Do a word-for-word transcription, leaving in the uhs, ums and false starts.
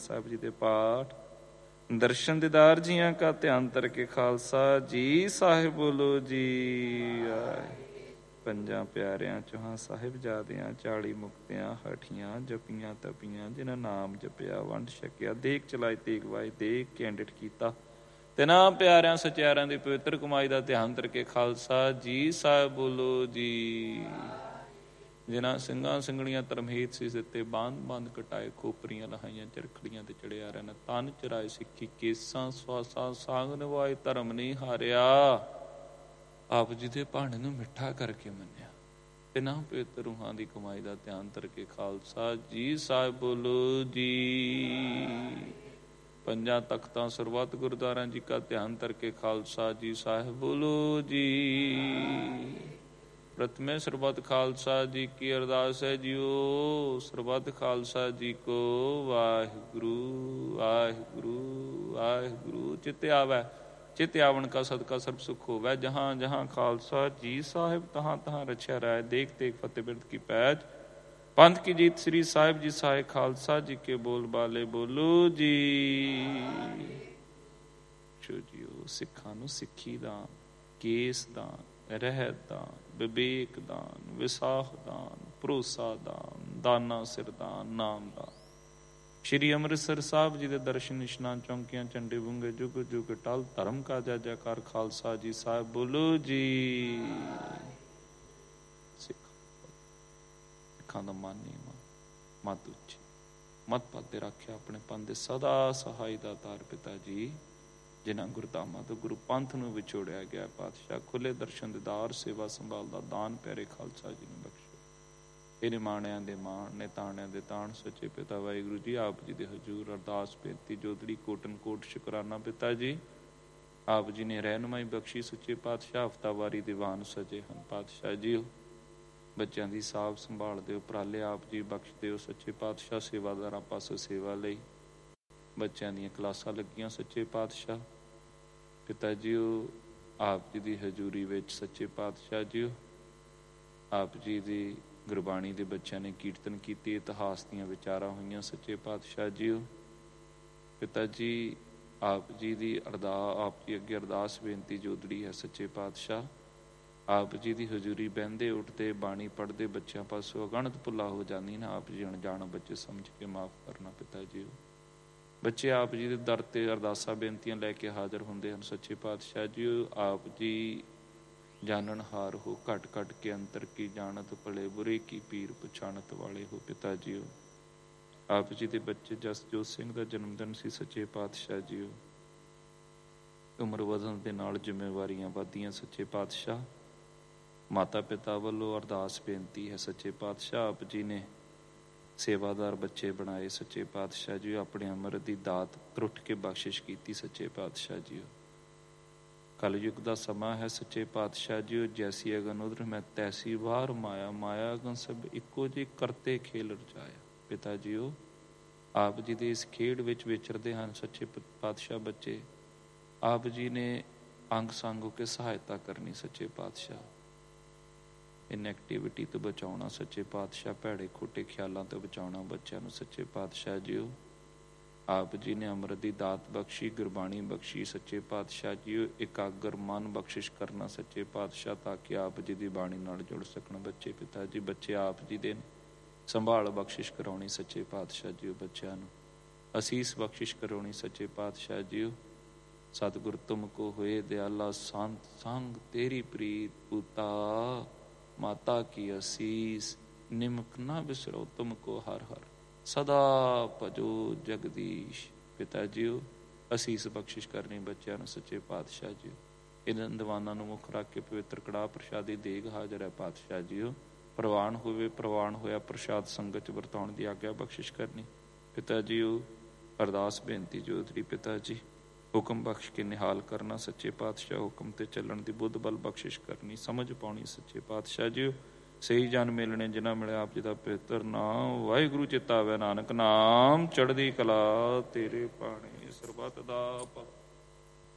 ਸਾਹਿਬ ਜੀ ਦੇ ਪਾਠ ਦਰਸ਼ਨ ਦੀਦਾਰ ਜੀਆਂ ਕਾ ਧਿਆਨ ਧਰ ਕੇ ਖਾਲਸਾ ਜੀ ਸਾਹਿਬ ਬੋਲੋ ਜੀ। ਪੰਜਾਂ ਪਿਆਰਿਆਂ ਚੌਹਾਂ ਸਾਹਿਬਜ਼ਾਦਿਆਂ ਚਾਲੀ ਮੁਕਤਿਆਂ ਹਠੀਆਂ ਜਪੀਆਂ ਤਪੀਆਂ ਜਿਨ੍ਹਾਂ ਨਾਮ ਜਪਿਆ ਵੰਡ ਛਕਿਆ ਦੇਖ ਚਲਾਈ ਤੇਗ ਵਾਏ ਦੇਖ ਕੇ ਅੰਡਿਟ ਕੀਤਾ ਤਿਨਾਂ ਪਿਆਰਿਆਂ ਸਚਿਆਰਿਆਂ ਦੀ ਪਵਿੱਤਰ ਕਮਾਈ ਦਾ ਧਿਆਨ ਧਰ ਕੇ ਖਾਲਸਾ ਜੀ ਸਾਹਿਬ ਬੋਲੋ ਜੀ। ਜਿਨ੍ਹਾਂ ਸਿੰਘਾਂ ਸਿੰਘਣੀਆਂ ਧਰਮਹੀਤ ਸੀ ਦਿੱਤੇ ਬੰਦ ਬੰਦ ਕਟਾਏ ਖੋਪਰੀਆਂ ਲਹਾਈਆਂ ਚਰਖੜੀਆਂ ਤੇ ਚੜਿਆ ਰਹਿਣਾ ਤਨ ਚਰਾਏ ਸਿੱਖੀ ਕੇਸਾਂ ਸਵਾਸਾਂ ਸਾਂਗ ਨਿਭਾਏ ਧਰਮ ਨਹੀਂ ਹਾਰਿਆ ਆਪ ਜੀ ਦੇ ਭਾਣੇ ਨੂੰ ਮਿੱਠਾ ਕਰਕੇ ਮੰਨਿਆ ਤਿਨਾਂ ਪਵਿੱਤਰ ਰੂਹਾਂ ਦੀ ਕਮਾਈ ਦਾ ਧਿਆਨ ਧਰ ਕੇ ਖਾਲਸਾ ਜੀ ਸਾਹਿਬ ਬੋਲੋ ਜੀ। ਪੰਜਾਂ ਤਖਤਾਂ ਸਰਬੱਤ ਗੁਰਦੁਆਰਿਆਂ ਜੀ ਕਾ ਧਿਆਨ ਧਰ ਕੇ ਖਾਲਸਾ ਜੀ ਸਾਹਿਬ ਬੋਲੋ ਜੀ। ਪ੍ਰਥਮੇ ਸਰਬੱਤ ਖਾਲਸਾ ਜੀ ਕੀ ਅਰਦਾਸ ਹੈ ਜੀਓ ਸਰਬੱਤ ਖਾਲਸਾ ਜੀ ਕੋ ਵਾਹਿਗੁਰੂ ਵਾਹਿਗੁਰੂ ਵਾਹਿਗੁਰੂ। ਚਿੱਤ ਆਵੈ ਚਿੱਤ ਆਵਣ ਕਾ ਸਦਕਾ ਸਰਬ ਸੁਖ ਹੋਵੈ ਜਹਾਂ ਜਹਾਂ ਖਾਲਸਾ ਜੀ ਸਾਹਿਬ ਤਹਾਂ ਤਹਾਂ ਰਛਿਆ ਰਾਏ ਦੇਖ ਦੇਖ ਫਤਿਹ ਬਿਰਦ ਕੀ ਪੈਜ ਪੰਥ ਕੀ ਜੀਤ ਸ੍ਰੀ ਸਾਹਿਬ ਜੀ ਸਾਹਿਬ ਖਾਲਸਾ ਜੀ ਕੇ ਬੋਲ ਬਾਲੇ ਬੋਲੋ ਜੀ। ਜੋ ਜੀਓ ਸਿੱਖਾਂ ਨੂੰ ਸਿੱਖੀ ਦਾਨ ਕੇਸ ਦਾਨ ਰਹਿਤ ਦਾਨ ਵਿਵੇਕ ਦਾਨ ਵਿਸਾਖ ਦਾਨ ਭਰੋਸਾ ਦਾਨ ਦਾਨਾ ਸਿਰ ਦਾਨ ਨਾਮ ਦਾਨ। ਸ਼੍ਰੀ ਅੰਮ੍ਰਿਤਸਰ ਸਾਹਿਬ ਜੀ ਦੇ ਦਰਸ਼ਨ ਇਸ਼ਨਾਨ ਚੌਂਕੀਆਂ ਝੰਡੇ ਬੁੰਗੇ ਜੁਗ ਜੁਗ ਟਲ ਧਰਮ ਕਾ ਜੈ ਜੈਕਾਰ ਖਾਲਸਾ ਜੀ ਸਾਹਿਬ ਬੋਲੋ ਜੀ। ਸਿੱਖਾਂ ਦਾ ਮਨ ਨੀਵਾਂ ਮਤ ਉੱਚੀ ਮਤ ਪਾਤੇ ਰੱਖਿਆ ਆਪਣੇ ਪੰਥ ਦੇ ਸਦਾ ਸਹਾਈ ਦਾ ਤਾਰ ਪਿਤਾ ਜੀ ਜਿਨ੍ਹਾਂ ਗੁਰਧਾਮਾਂ ਤੋਂ ਗੁਰੂ ਪੰਥ ਨੂੰ ਵਿਛੋੜਿਆ ਗਿਆ ਪਾਤਸ਼ਾਹ ਖੁੱਲੇ ਦਰਸ਼ਨ ਦੀਦਾਰ ਸੇਵਾ ਸੰਭਾਲ ਦਾ ਦਾਨ ਪਿਆਰੇ ਖਾਲਸਾ ਜੀ ਨੂੰ ਬਖਸ਼ੋ। ਇਹ ਨਿਮਾਣਿਆਂ ਦੇ ਮਾਣ ਨੇ ਤਾਣਿਆਂ ਦੇ ਤਾਣ ਸੱਚੇ ਪਿਤਾ ਵਾਹਿਗੁਰੂ ਜੀ ਆਪ ਜੀ ਦੇ ਹਜ਼ੂਰ ਅਰਦਾਸ ਬੇਨਤੀ ਜੋਦੜੀ ਕੋਟਨ ਕੋਟ ਸ਼ੁਕਰਾਨਾ ਪਿਤਾ ਜੀ ਆਪ ਜੀ ਨੇ ਰਹਿਨੁਮਾਈ ਬਖਸ਼ੀ ਸੱਚੇ ਪਾਤਸ਼ਾਹ ਹਫ਼ਤਾਵਾਰੀ ਦੀਵਾਨ ਸਜੇ ਹਨ ਪਾਤਸ਼ਾਹ ਜੀ ਬੱਚਿਆਂ ਦੀ ਸਾਂਭ ਸੰਭਾਲ ਦੇ ਉਪਰਾਲੇ ਆਪ ਜੀ ਬਖਸ਼ ਦਿਓ ਸੱਚੇ ਪਾਤਸ਼ਾਹ ਸੇਵਾਦਾਰਾਂ ਪਾਸੋਂ ਸੇਵਾ ਲਈ ਬੱਚਿਆਂ ਦੀਆਂ ਕਲਾਸਾਂ ਲੱਗੀਆਂ ਸੱਚੇ ਪਾਤਸ਼ਾਹ ਪਿਤਾ ਜੀ ਆਪ ਜੀ ਦੀ ਹਜ਼ੂਰੀ ਵਿੱਚ ਸੱਚੇ ਪਾਤਸ਼ਾਹ ਜੀ ਆਪ ਜੀ ਦੀ ਗੁਰਬਾਣੀ ਦੇ ਬੱਚਿਆਂ ਨੇ ਕੀਰਤਨ ਕੀਤੇ ਇਤਿਹਾਸ ਦੀਆਂ ਵਿਚਾਰਾਂ ਹੋਈਆਂ ਸੱਚੇ ਪਾਤਸ਼ਾਹ ਜੀ ਪਿਤਾ ਜੀ ਆਪ ਜੀ ਦੀ ਅਰਦਾ ਆਪ ਜੀ ਅੱਗੇ ਅਰਦਾਸ ਬੇਨਤੀ ਜੋਦੜੀ ਹੈ ਸੱਚੇ ਪਾਤਸ਼ਾਹ ਆਪ ਜੀ ਦੀ ਹਜ਼ੂਰੀ ਬਹਿੰਦੇ ਉੱਠਦੇ ਬਾਣੀ ਪੜ੍ਹਦੇ ਬੱਚਿਆਂ ਪਾਸੋਂ ਅਗਣਤ ਭੁੱਲਾ ਹੋ ਜਾਂਦੀ ਨਾ ਆਪ ਜੀ ਅਣਜਾਣ ਬੱਚੇ ਸਮਝ ਕੇ ਮਾਫ਼ ਕਰਨਾ ਪਿਤਾ ਜੀ ਬੱਚੇ ਆਪ ਜੀ ਦੇ ਦਰ ਤੇ ਅਰਦਾਸਾਂ ਬੇਨਤੀਆਂ ਲੈ ਕੇ ਹਾਜ਼ਰ ਹੁੰਦੇ ਹਨ ਸੱਚੇ ਪਾਤਸ਼ਾਹ ਜੀ ਆਪ ਜੀ ਜਾਣਨਹਾਰ ਹੋ ਘਟ ਘਟ ਕੇ ਅੰਤਰ ਕੀ ਜਾਣਤ ਭਲੇ ਬੁਰੇ ਕੀ ਪੀਰ ਪਛਾਣਤ ਵਾਲੇ ਹੋ ਪਿਤਾ ਜੀ ਆਪ ਜੀ ਦੇ ਬੱਚੇ ਜਸਜੋਤ ਸਿੰਘ ਦਾ ਜਨਮ ਦਿਨ ਸੀ ਸੱਚੇ ਪਾਤਸ਼ਾਹ ਜੀ ਉਮਰ ਵਧਣ ਦੇ ਨਾਲ ਜ਼ਿੰਮੇਵਾਰੀਆਂ ਵੱਧਦੀਆਂ ਸੱਚੇ ਪਾਤਸ਼ਾਹ ਮਾਤਾ ਪਿਤਾ ਵੱਲੋਂ ਅਰਦਾਸ ਬੇਨਤੀ ਹੈ ਸੱਚੇ ਪਾਤਸ਼ਾਹ ਆਪ ਜੀ ਨੇ ਸੇਵਾਦਾਰ ਬੱਚੇ ਬਣਾਏ ਸੱਚੇ ਪਾਤਸ਼ਾਹ ਜੀ ਆਪਣੇ ਅੰਮ੍ਰਿਤ ਦੀ ਦਾਤ ਤਰੁੱਟ ਕੇ ਬਖਸ਼ਿਸ਼ ਕੀਤੀ ਸੱਚੇ ਪਾਤਸ਼ਾਹ ਜੀ ਕਲਯੁਗ ਦਾ ਸਮਾਂ ਹੈ ਸੱਚੇ ਪਾਤਸ਼ਾਹ ਜੀ ਜੈਸੀ ਅਗਨ ਉਧਰ ਮੈਂ ਤੈਸੀ ਵਾਰ ਮਾਇਆ ਮਾਇਆ ਅਗਨ ਸਭ ਇੱਕੋ ਜਿਹੇ ਕਰਤੇ ਖੇਲ ਰਚਾਇਆ ਪਿਤਾ ਜੀ ਆਪ ਜੀ ਦੇ ਇਸ ਖੇਡ ਵਿੱਚ ਵਿਚਰਦੇ ਹਨ ਸੱਚੇ ਪਾਤਸ਼ਾਹ ਬੱਚੇ ਆਪ ਜੀ ਨੇ ਅੰਗ ਸੰਗ ਹੋ ਕੇ ਸਹਾਇਤਾ ਕਰਨੀ ਸੱਚੇ ਪਾਤਸ਼ਾਹ ਇਨਐਕਟੀਵਿਟੀ ਤੋਂ ਬਚਾਉਣਾ ਸੱਚੇ ਪਾਤਸ਼ਾਹ ਭੈੜੇ ਖੋਟੇ ਖਿਆਲਾਂ ਤੋਂ ਬਚਾਉਣਾ ਬੱਚਿਆਂ ਨੂੰ ਸੱਚੇ ਪਾਤਸ਼ਾਹ ਜੀ ਆਪ ਜੀ ਨੇ ਅੰਮ੍ਰਿਤ ਦੀ ਦਾਤ ਬਖਸ਼ੀ ਗੁਰਬਾਣੀ ਬਖਸ਼ੀ ਸੱਚੇ ਪਾਤਸ਼ਾਹ ਜੀ ਇਕਾਗਰ ਮਨ ਬਖਸ਼ਿਸ਼ ਕਰਨਾ ਸੱਚੇ ਪਾਤਸ਼ਾਹ ਤਾਂ ਕਿ ਆਪ ਜੀ ਦੀ ਬਾਣੀ ਨਾਲ ਜੁੜ ਸਕਣ ਬੱਚੇ ਪਿਤਾ ਜੀ ਬੱਚੇ ਆਪ ਜੀ ਦੇ ਸੰਭਾਲ ਬਖਸ਼ਿਸ਼ ਕਰਾਉਣੀ ਸੱਚੇ ਪਾਤਸ਼ਾਹ ਜੀ ਬੱਚਿਆਂ ਨੂੰ ਅਸੀਸ ਬਖਸ਼ਿਸ਼ ਕਰਾਉਣੀ ਸੱਚੇ ਪਾਤਸ਼ਾਹ ਜੀ ਸਤਿਗੁਰ ਤੁਮ ਕੋ ਹੋਏ ਦਿਆਲਾ ਸੰਤ ਸੰਗ ਤੇਰੀ ਪ੍ਰੀਤ ਪੂਤਾ ਮਾਤਾ ਕੀ ਅਸੀਸ ਨਿਮਕ ਨਾ ਬਿਸਰੋ ਤੁਮ ਕੋ ਹਰ ਹਰ ਸਦਾ ਭਜੋ ਜਗਦੀਸ਼ ਪਿਤਾ ਜੀ ਅਸੀਸ ਬਖਸ਼ਿਸ਼ ਕਰਨੀ ਬੱਚਿਆਂ ਨੂੰ ਸੱਚੇ ਪਾਤਸ਼ਾਹ ਜੀ ਇਹਨਾਂ ਦੀਵਾਨਾਂ ਨੂੰ ਮੁੱਖ ਰੱਖ ਕੇ ਪਵਿੱਤਰ ਕੜਾਹ ਪ੍ਰਸ਼ਾਦੀ ਦੇਗ ਹਾਜ਼ਰ ਹੈ ਪਾਤਸ਼ਾਹ ਜੀ ਪ੍ਰਵਾਨ ਹੋਵੇ ਪ੍ਰਵਾਨ ਹੋਇਆ ਪ੍ਰਸ਼ਾਦ ਸੰਗਤ ਚ ਵਰਤਾਉਣ ਦੀ ਆਗਿਆ ਬਖਸ਼ਿਸ਼ ਕਰਨੀ ਪਿਤਾ ਜੀ ਅਰਦਾਸ ਬੇਨਤੀ ਜੋਦੜੀ ਪਿਤਾ ਜੀ ਹੁਕਮ ਬਖਸ਼ ਕੇ ਨਿਹਾਲ ਕਰਨਾ ਸੱਚੇ ਪਾਤਸ਼ਾਹ ਹੁਕਮ ਤੇ ਚੱਲਣ ਦੀ ਬੁੱਧ ਬਲ ਬਖਸ਼ਿਸ਼ ਕਰਨੀ ਸਮਝ ਪਾਉਣੀ ਸੱਚੇ ਪਾਤਸ਼ਾਹ ਜੀ ਸਹੀ ਜਨ ਮਿਲਣੇ ਜਿਨ੍ਹਾਂ ਮਿਲਿਆ ਆਪ ਜੀ ਦਾ ਪਵਿੱਤਰ ਨਾਮ ਵਾਹਿਗੁਰੂ ਚਿਤਾਵੇ ਨਾਨਕ ਨਾਮ ਚੜ੍ਹਦੀ ਕਲਾ ਤੇਰੇ ਪਾਣੀ ਸਰਬੱਤ ਦਾ ਭਲਾ